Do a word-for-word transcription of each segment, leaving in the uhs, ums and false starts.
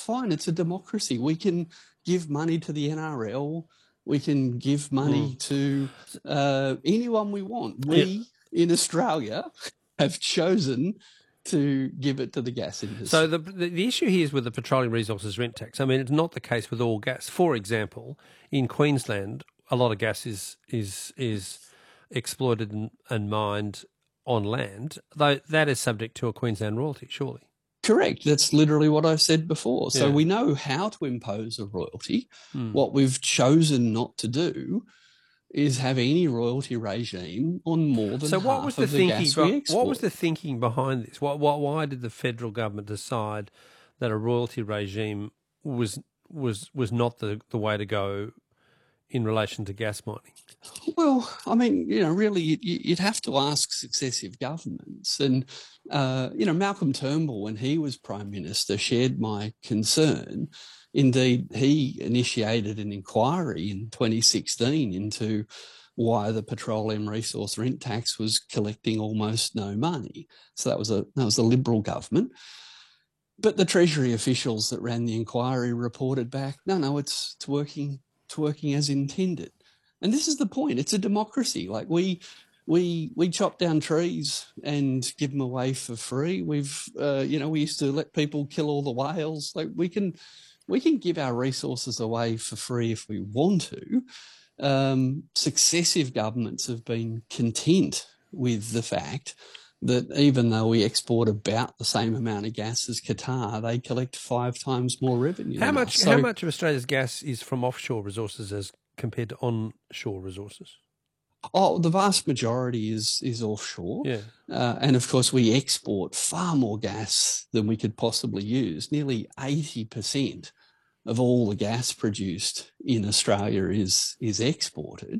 fine. It's a democracy. We can give money to the N R L. We can give money mm. to uh, anyone we want. We yeah. in Australia have chosen to give it to the gas industry. So the, the the issue here is with the petroleum resources rent tax. I mean, it's not the case with all gas. For example, in Queensland, a lot of gas is is is exploited and, and mined on land, though that is subject to a Queensland royalty, surely. Correct. That's literally what I've said before. So yeah. we know how to impose a royalty. Mm. What we've chosen not to do is have any royalty regime on more than so half what was the of the thinking, gas we export. What was the thinking behind this? Why, why, why did the federal government decide that a royalty regime was was was not the, the way to go in relation to gas mining? Well, I mean, you know, really, you'd have to ask successive governments. And, uh, you know, Malcolm Turnbull, when he was Prime Minister, shared my concern. Indeed, he initiated an inquiry in twenty sixteen into why the petroleum resource rent tax was collecting almost no money. So that was a that was a Liberal government. But the Treasury officials that ran the inquiry reported back, no, no, it's, it's working it's working as intended. And this is the point. It's a democracy. Like we we we chop down trees and give them away for free. We've uh, you know, we used to let people kill all the whales. Like we can we can give our resources away for free if we want to. Um, successive governments have been content with the fact that even though we export about the same amount of gas as Qatar, they collect five times more revenue. How than much? us. So, how much of Australia's gas is from offshore resources as compared to onshore resources? Oh, the vast majority is is offshore. Yeah. Uh, and, of course, we export far more gas than we could possibly use. Nearly eighty percent of all the gas produced in Australia is is exported.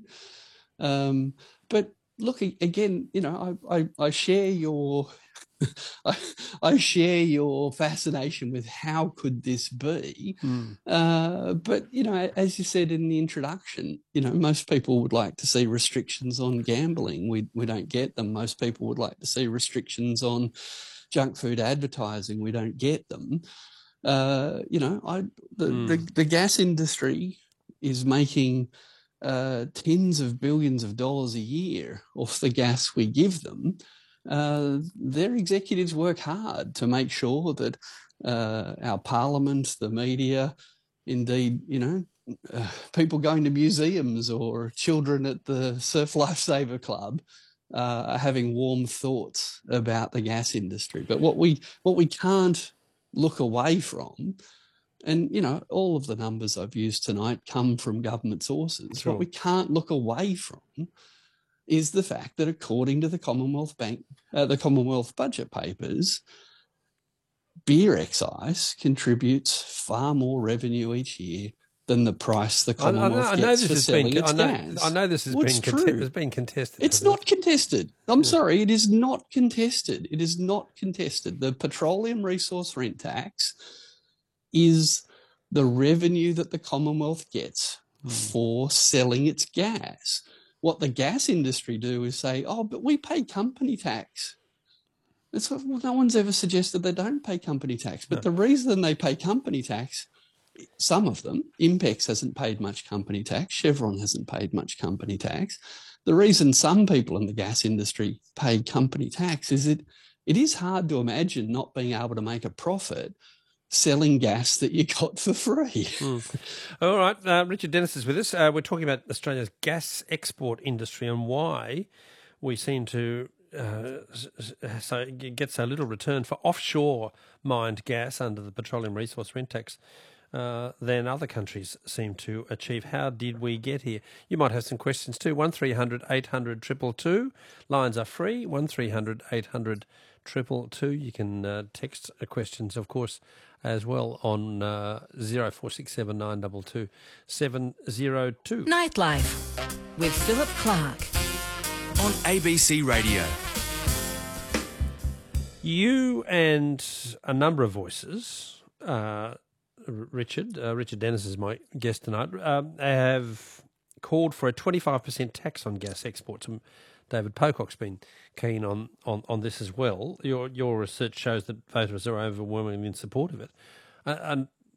Um, but, look, again, you know, I, I, I share your... I, I share your fascination with how could this be. Mm. Uh, but, you know, as you said in the introduction, you know, most people would like to see restrictions on gambling. We we don't get them. Most people would like to see restrictions on junk food advertising. We don't get them. Uh, you know, I the, mm. the, the gas industry is making uh, tens of billions of dollars a year off the gas we give them. Uh, their executives work hard to make sure that uh, our parliament, the media, indeed, you know, uh, people going to museums or children at the Surf Lifesaver Club uh, are having warm thoughts about the gas industry. But what we what we can't look away from, and, you know, all of the numbers I've used tonight come from government sources. Sure. What we can't look away from is the fact that according to the Commonwealth Bank, uh, the Commonwealth budget papers, beer excise contributes far more revenue each year than the price the Commonwealth I know, I know gets this for has selling been, its I know, gas. I know this has well, been, conte- has been contested. It's not it? contested. I'm yeah. sorry, it is not contested. It is not contested. The petroleum resource rent tax is the revenue that the Commonwealth gets mm. for selling its gas. What the gas industry do is say, oh, but we pay company tax. It's what, well, no one's ever suggested they don't pay company tax. But no. the reason they pay company tax, some of them, Impex hasn't paid much company tax, Chevron hasn't paid much company tax. The reason some people in the gas industry pay company tax is it it is hard to imagine not being able to make a profit selling gas that you got for free. Mm. All right, uh, Richard Dennis is with us. Uh, we're talking about Australia's gas export industry and why we seem to uh, so get so little return for offshore mined gas under the petroleum resource rent tax uh, than other countries seem to achieve. How did we get here? You might have some questions too. one three hundred eight hundred two two two. Lines are free. one three hundred eight hundred two two two. You can uh, text questions, of course, as well on uh, zero four six seven nine two two seven zero two. Nightlife with Philip Clark on A B C Radio. You and a number of voices, uh, Richard, uh, Richard Dennis is my guest tonight, um, have called for a twenty-five percent tax on gas exports. And David Pocock's been keen on, on, on this as well. Your your research shows that voters are overwhelmingly in support of it. Uh, and